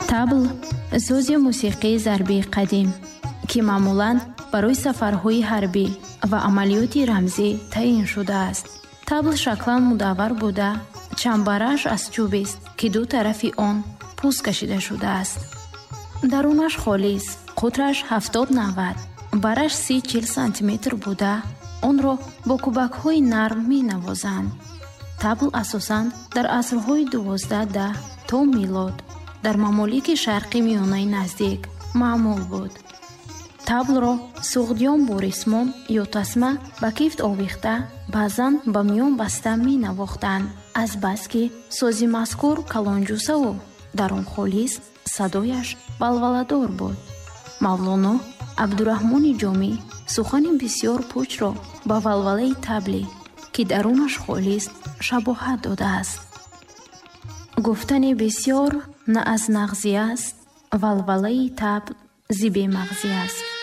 Табл сози мусиқии зарбии қадим ки маъмулан барои сафарҳои ҳарбӣ ва амалиёти рамзӣ таъин шудааст. Табл шаклан мудаввар буда, чамбараш аз чӯбист ки ду тарафи он пӯст кашида шудааст. дарунаш холис, қутраш 70-90, бараш 30-40 сантиметр буда, онро бо кӯбакҳои нарм менавозанд. Табл асосан дар асрҳои 12 то милод дар мамолики шарқи миёнаи наздик маъмул буд. Таблро суғдиён бо рисмон ё тасма ба кифт овихта, баъзан ба миён баста менавохтанд, азбаски сози мазкур калонҷусаву дар он холис садояш валваладор буд. мавлоно абдураҳмони ҷомӣ сухани бисёр пӯчро ба валвалаи табли ки дарунаш холис шабоҳат додааст. гуфтани бисёр на аз нағзи аст, валвалаи табл зи бемағзӣ аст.